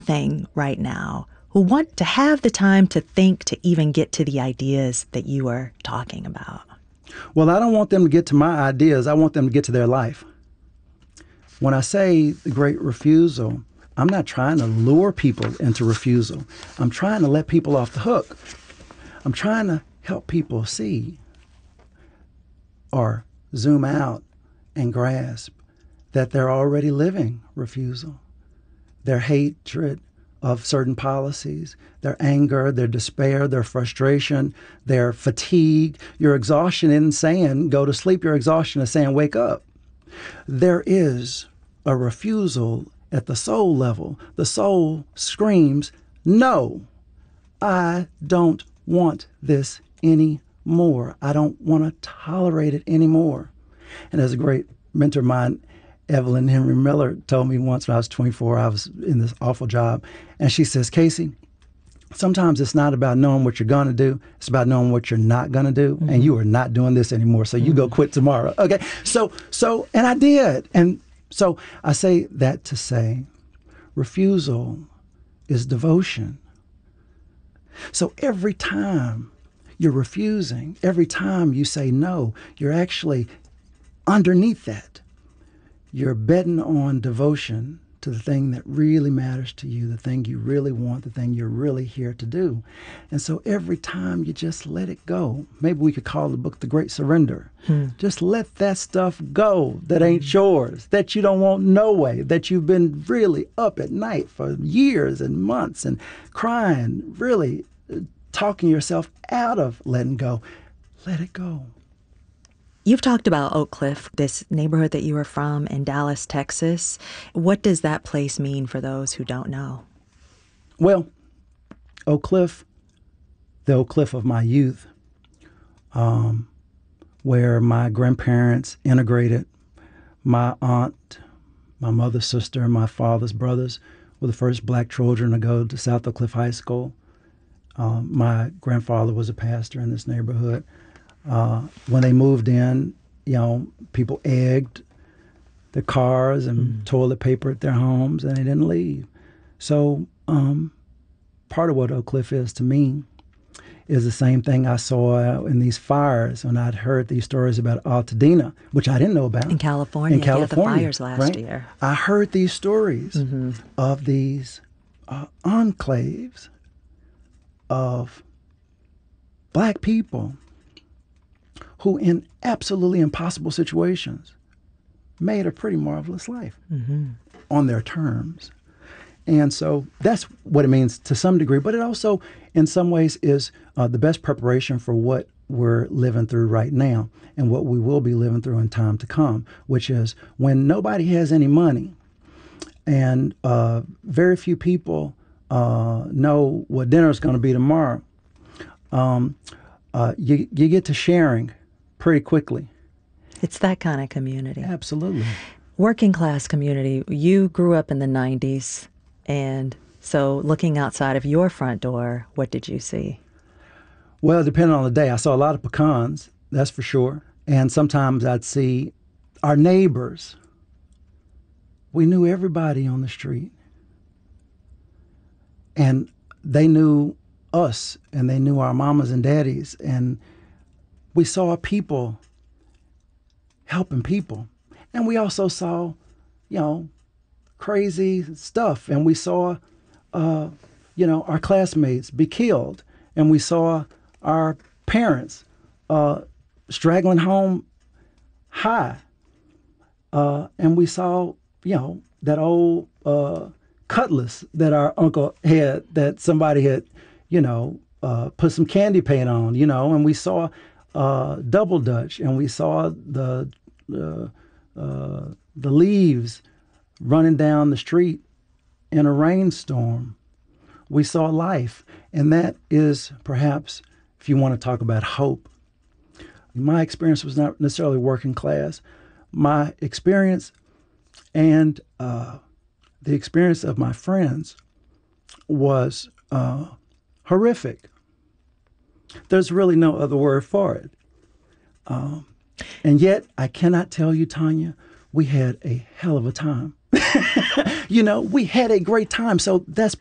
thing right now who want to have the time to think to even get to the ideas that you are talking about? Well, I don't want them to get to my ideas. I want them to get to their life. When I say the great refusal, I'm not trying to lure people into refusal. I'm trying to let people off the hook. I'm trying to help people see or zoom out and grasp that they're already living refusal. Their hatred of certain policies, their anger, their despair, their frustration, their fatigue. Your exhaustion isn't saying go to sleep. Your exhaustion is saying wake up. There is a refusal at the soul level. The soul screams, no, I don't want this anymore. I don't want to tolerate it anymore. And as a great mentor of mine, Evelyn Henry Miller, told me once when I was 24, I was in this awful job. And she says, Casey, sometimes it's not about knowing what you're going to do. It's about knowing what you're not going to do. Mm-hmm. And you are not doing this anymore. So you go quit tomorrow. Okay. So, and I did. And so I say that to say refusal is devotion. So every time you're refusing, every time you say no, you're actually underneath that. You're betting on devotion to the thing that really matters to you, the thing you really want, the thing you're really here to do. And so every time you just let it go, maybe we could call the book The Great Surrender. Just let that stuff go that ain't yours, that you don't want no way, that you've been really up at night for years and months and crying, really talking yourself out of letting go. Let it go. You've talked about Oak Cliff, this neighborhood that you are from in Dallas, Texas. What does that place mean for those who don't know? Well, Oak Cliff, the Oak Cliff of my youth, where my grandparents integrated. My aunt, my mother's sister, and my father's brothers were the first black children to go to South Oak Cliff High School. My grandfather was a pastor in this neighborhood. When they moved in, people egged their cars and toilet paper at their homes, and they didn't leave. So part of what Oak Cliff is to me is the same thing I saw in these fires when I'd heard these stories about Altadena, which I didn't know about. In California, yeah, the fires last year. I heard these stories of these enclaves of black people who in absolutely impossible situations made a pretty marvelous life on their terms. And so that's what it means to some degree, but it also in some ways is the best preparation for what we're living through right now and what we will be living through in time to come, which is when nobody has any money and very few people know what dinner is going to be tomorrow, you get to sharing pretty quickly. It's that kind of community. Absolutely. Working class community. You grew up in the 90s, and so looking outside of your front door, what did you see? Well, depending on the day, I saw a lot of pecans, that's for sure. And sometimes I'd see our neighbors. We knew everybody on the street. And they knew us, and they knew our mamas and daddies, and we saw people helping people. And we also saw, crazy stuff. And we saw, our classmates be killed. And we saw our parents straggling home high. And we saw, that old cutlass that our uncle had that somebody had, put some candy paint on, and we saw Double Dutch, and we saw the leaves running down the street in a rainstorm. We saw life, and that is perhaps, if you want to talk about hope. My experience was not necessarily working class. My experience and the experience of my friends was horrific. There's really no other word for it. And yet, I cannot tell you, Tanya, we had a hell of a time. We had a great time. So that's